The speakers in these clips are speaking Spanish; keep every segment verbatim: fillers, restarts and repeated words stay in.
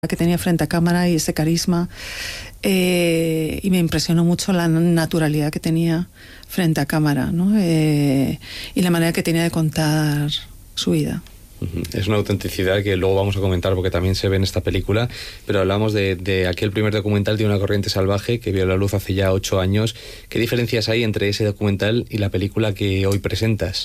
que tenía frente a cámara y ese carisma. Eh, y me impresionó mucho la naturalidad que tenía frente a cámara, ¿no? Eh, y la manera que tenía de contar su vida. Es una autenticidad que luego vamos a comentar porque también se ve en esta película, pero hablamos de, de aquel primer documental de Una corriente salvaje que vio la luz hace ya ocho años. ¿Qué diferencias hay entre ese documental y la película que hoy presentas?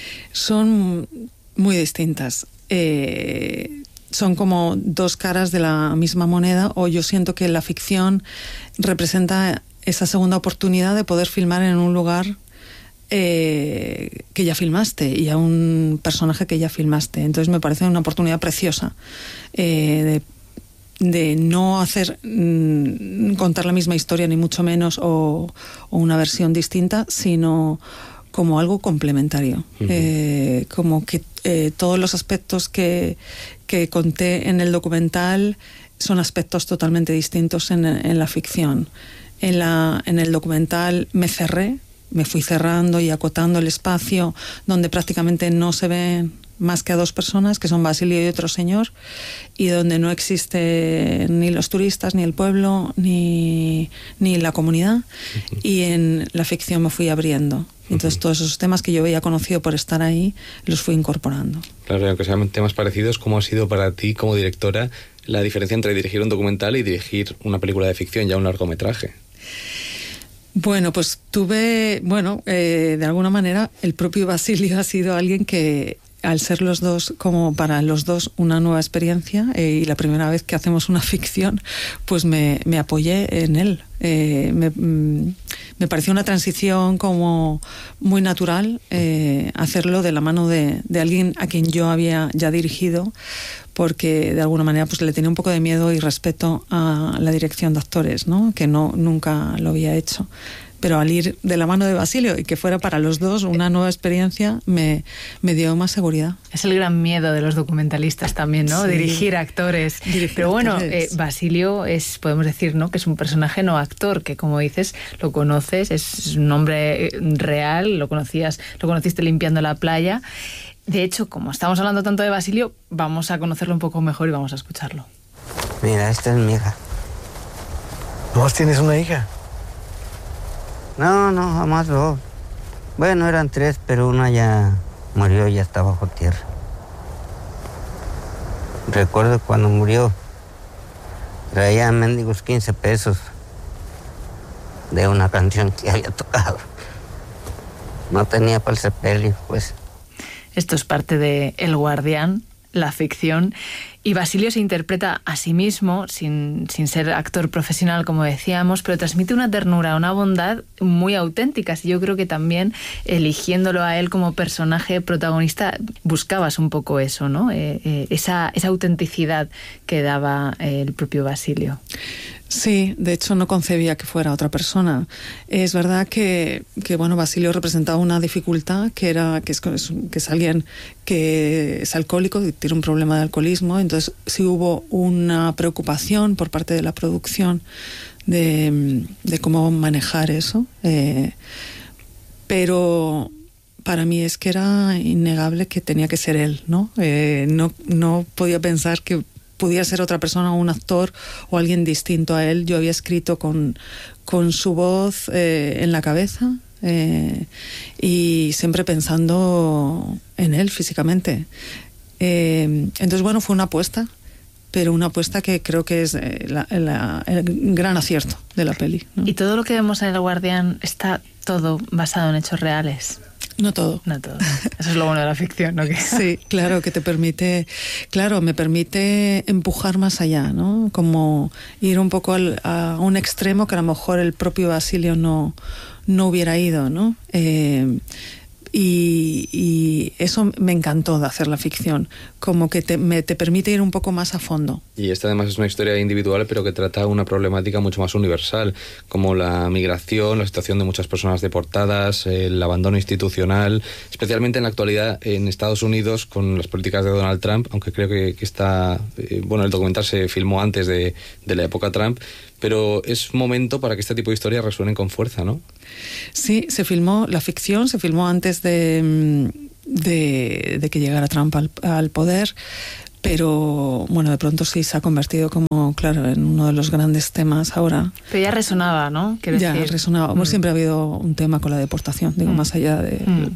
Son muy distintas. Eh, son como dos caras de la misma moneda, o yo siento que la ficción representa esa segunda oportunidad de poder filmar en un lugar eh, que ya filmaste y a un personaje que ya filmaste. Entonces me parece una oportunidad preciosa eh, de, de no hacer mmm, contar la misma historia ni mucho menos o, o una versión distinta, sino como algo complementario. Uh-huh. eh, como que eh, todos los aspectos que, que conté en el documental son aspectos totalmente distintos en, en la ficción. En, la, en el documental me cerré, me fui cerrando y acotando el espacio donde prácticamente no se ven más que a dos personas, que son Basilio y otro señor, y donde no existe ni los turistas, ni el pueblo, ni, ni la comunidad. Uh-huh. Y en la ficción me fui abriendo. Entonces uh-huh. todos esos temas que yo había conocido por estar ahí, los fui incorporando. Claro, y aunque sean temas parecidos, ¿cómo ha sido para ti como directora la diferencia entre dirigir un documental y dirigir una película de ficción, ya un largometraje? Bueno, pues tuve, bueno, eh, de alguna manera el propio Basilio ha sido alguien que, al ser los dos, como para los dos, una nueva experiencia eh, y la primera vez que hacemos una ficción, pues me, me apoyé en él. Eh, me, me pareció una transición como muy natural eh, hacerlo de la mano de, de alguien a quien yo había ya dirigido, porque de alguna manera pues le tenía un poco de miedo y respeto a la dirección de actores, ¿no? Que no, nunca lo había hecho. Pero al ir de la mano de Basilio y que fuera para los dos una nueva experiencia, me, me dio más seguridad. Es el gran miedo de los documentalistas también, ¿no? Sí. Dirigir actores. Dirigir Pero bueno, actores. Eh, Basilio es, podemos decir, ¿no?, que es un personaje no actor, que como dices, lo conoces, es un hombre real, lo conocías, lo conociste limpiando la playa. De hecho, como estamos hablando tanto de Basilio, vamos a conocerlo un poco mejor y vamos a escucharlo. Mira, esta es mi hija. ¿Vos tienes una hija? No, no, jamás dos. Bueno, eran tres, pero una ya murió y ya está bajo tierra. Recuerdo cuando murió, traía mendigos quince pesos de una canción que había tocado. No tenía para el sepelio, pues. Esto es parte de El Guardián, la ficción, y Basilio se interpreta a sí mismo sin, sin ser actor profesional, como decíamos, pero transmite una ternura, una bondad muy auténticas, y yo creo que también eligiéndolo a él como personaje protagonista buscabas un poco eso, ¿no? Eh, eh, esa, esa autenticidad que daba eh, el propio Basilio. Sí, de hecho no concebía que fuera otra persona. Es verdad que, que bueno, Basilio representaba una dificultad, que era que es, que es alguien que es alcohólico, que tiene un problema de alcoholismo. Entonces sí hubo una preocupación por parte de la producción de, de cómo manejar eso. Eh, pero para mí es que era innegable que tenía que ser él, ¿no? Eh, no, no podía pensar que pudiera ser otra persona, un actor o alguien distinto a él. Yo había escrito con, con su voz eh, en la cabeza eh, y siempre pensando en él físicamente. Eh, entonces, bueno, fue una apuesta, pero una apuesta que creo que es eh, la, la, el gran acierto de la peli, ¿no? Y todo lo que vemos en El Guardián está todo basado en hechos reales. No todo. No todo. Eso es lo bueno de la ficción, ¿no? Sí, claro, que te permite, claro, me permite empujar más allá, ¿no? Como ir un poco al, a un extremo que a lo mejor el propio Basilio no, no hubiera ido, ¿no? Eh, y, y eso me encantó de hacer la ficción, como que te, me, te permite ir un poco más a fondo. Y esta además es una historia individual, pero que trata una problemática mucho más universal, como la migración, la situación de muchas personas deportadas, el abandono institucional, especialmente en la actualidad en Estados Unidos con las políticas de Donald Trump, aunque creo que, que está, eh, bueno, el documental se filmó antes de, de la época Trump, pero es momento para que este tipo de historias resuenen con fuerza, ¿no? Sí, se filmó, la ficción se filmó antes de, de, de que llegara Trump al, al poder. pero bueno, de pronto sí se ha convertido como, claro, en uno de los grandes temas ahora. Pero ya resonaba, ¿no? Quiero ya decir. resonaba. Mm. Siempre ha habido un tema con la deportación, digo, mm. más allá de... Mm.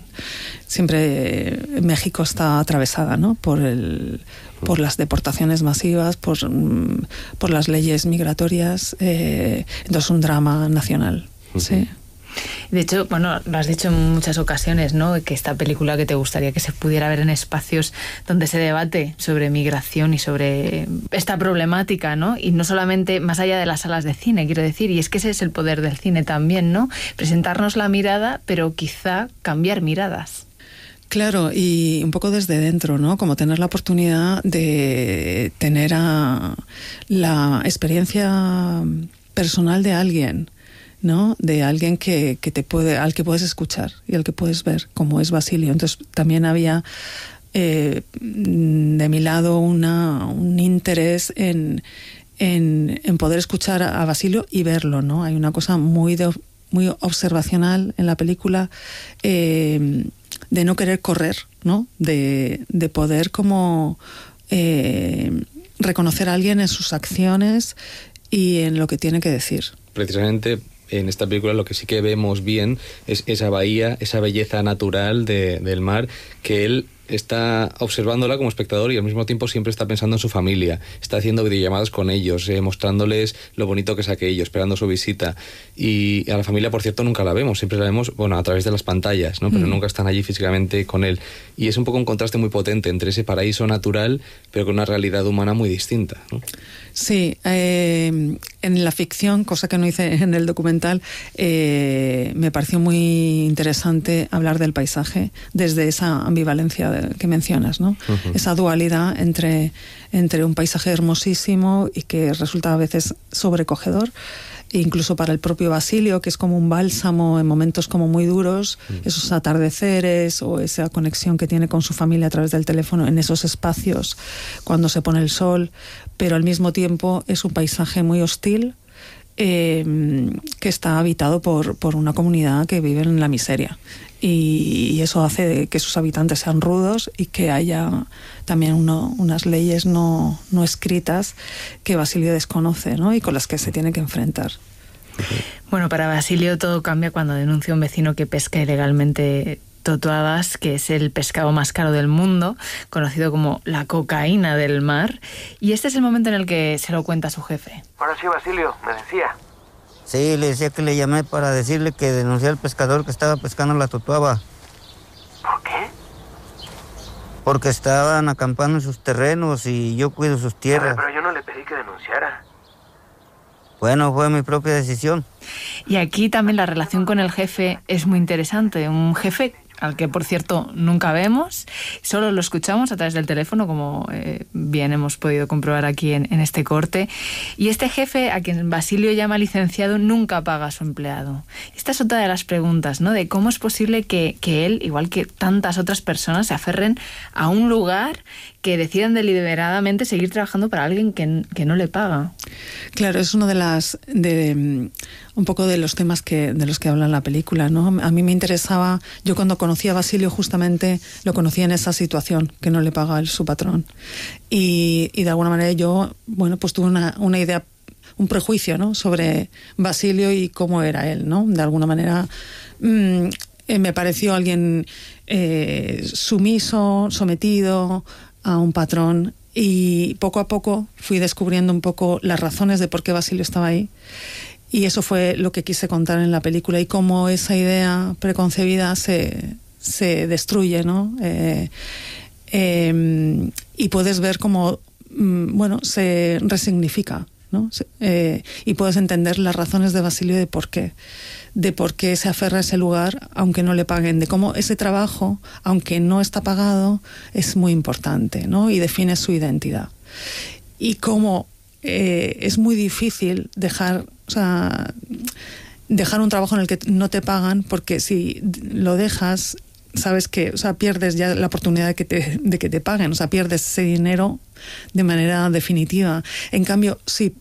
Siempre México está atravesada, ¿no? Por el... por las deportaciones masivas, por, por las leyes migratorias, eh, entonces un drama nacional, uh-huh. sí. De hecho, bueno, lo has dicho en muchas ocasiones, ¿no? Que esta película que te gustaría que se pudiera ver en espacios donde se debate sobre migración y sobre esta problemática, ¿no? Y no solamente más allá de las salas de cine, quiero decir, y es que ese es el poder del cine también, ¿no? Presentarnos la mirada, pero quizá cambiar miradas. Claro, y un poco desde dentro, ¿no? Como tener la oportunidad de tener a la experiencia personal de alguien, ¿no? De alguien que, que te puede, al que puedes escuchar y al que puedes ver, como es Basilio. Entonces también había eh, de mi lado una, un interés en, en, en poder escuchar a Basilio y verlo, ¿no? Hay una cosa muy de, muy observacional en la película, eh, de no querer correr, ¿no? De, de poder como eh, reconocer a alguien en sus acciones y en lo que tiene que decir. Precisamente en esta película lo que sí que vemos bien es esa bahía, esa belleza natural de, del mar, que él está observándola como espectador y al mismo tiempo siempre está pensando en su familia, está haciendo videollamadas con ellos, eh, mostrándoles lo bonito que es aquello, esperando su visita. Y a la familia, por cierto, nunca la vemos, siempre la vemos, bueno, a través de las pantallas, ¿no? Pero mm. nunca están allí físicamente con él. Y es un poco un contraste muy potente entre ese paraíso natural, pero con una realidad humana muy distinta, ¿no? Sí, eh, en la ficción, cosa que no hice en el documental, eh, me pareció muy interesante hablar del paisaje desde esa ambivalencia de, que mencionas, ¿no? Uh-huh. Esa dualidad entre, entre un paisaje hermosísimo y que resulta a veces sobrecogedor, incluso para el propio Basilio, que es como un bálsamo en momentos como muy duros, mm. esos atardeceres o esa conexión que tiene con su familia a través del teléfono en esos espacios cuando se pone el sol, pero al mismo tiempo es un paisaje muy hostil, eh, que está habitado por, por una comunidad que vive en la miseria. Y, y eso hace que sus habitantes sean rudos y que haya también uno, unas leyes no, no escritas que Basilio desconoce, ¿no? Y con las que se tiene que enfrentar. Bueno, para Basilio todo cambia cuando denuncia a un vecino que pesca ilegalmente totuabas, que es el pescado más caro del mundo, conocido como la cocaína del mar. Y este es el momento en el que se lo cuenta a su jefe. Ahora sí, Basilio, me decía. Sí, le decía que le llamé para decirle que denuncié al pescador que estaba pescando la totuaba. ¿Por qué? Porque estaban acampando en sus terrenos y yo cuido sus tierras. Pero, pero yo no le pedí que denunciara. Bueno, fue mi propia decisión. Y aquí también la relación con el jefe es muy interesante. Un jefe al que, por cierto, nunca vemos, solo lo escuchamos a través del teléfono, como eh, bien hemos podido comprobar aquí en, en este corte. Y este jefe, a quien Basilio llama licenciado, nunca paga a su empleado. Esta es otra de las preguntas, ¿no? De cómo es posible que, que él, igual que tantas otras personas, se aferren a un lugar, que decidan deliberadamente seguir trabajando para alguien que, que no le paga. Claro, es uno de las de un poco de los temas que de los que habla la película, ¿no? A mí me interesaba, yo cuando conocí a Basilio justamente lo conocí en esa situación, que no le paga el, su patrón. Y, y de alguna manera yo, bueno, pues tuve una, una idea, un prejuicio, ¿no? Sobre Basilio y cómo era él, ¿no? De alguna manera mmm, eh, me pareció alguien eh, sumiso, sometido a un patrón, y poco a poco fui descubriendo un poco las razones de por qué Basilio estaba ahí, y eso fue lo que quise contar en la película, y cómo esa idea preconcebida se, se destruye, ¿no? Eh, eh, y puedes ver cómo, bueno, se resignifica, ¿no? Eh, y puedes entender las razones de Basilio de por qué, de por qué se aferra a ese lugar aunque no le paguen, de cómo ese trabajo, aunque no está pagado, es muy importante, ¿no? Y define su identidad. Y cómo eh, es muy difícil dejar, o sea, dejar un trabajo en el que no te pagan, porque si lo dejas, sabes que, o sea, pierdes ya la oportunidad de que te, de que te paguen, o sea, pierdes ese dinero de manera definitiva. En cambio, si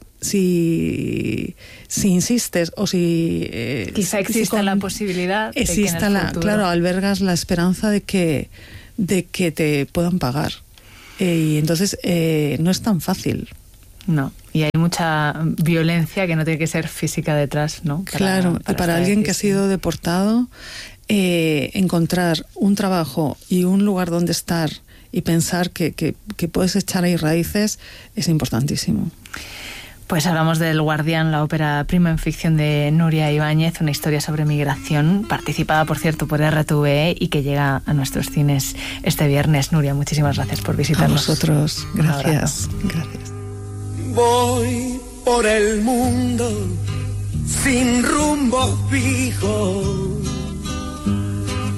si si insistes o si eh, quizá exista si con, la posibilidad de exista que en el la, futuro... claro, albergas la esperanza de que de que te puedan pagar. Eh, y entonces eh, no es tan fácil. No, y hay mucha violencia que no tiene que ser física detrás, ¿no? Para, claro, para y para alguien que ha sido deportado, eh, encontrar un trabajo y un lugar donde estar y pensar que, que, que puedes echar ahí raíces es importantísimo. Pues hablamos del Guardián, la ópera prima en ficción de Nuria Ibáñez, una historia sobre migración, participada, por cierto, por R T V E y que llega a nuestros cines este viernes. Nuria, muchísimas gracias por visitarnos. A vosotros, gracias. Gracias. Voy por el mundo sin rumbo fijo.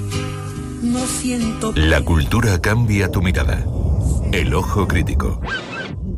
No siento... La cultura cambia tu mirada. El ojo crítico.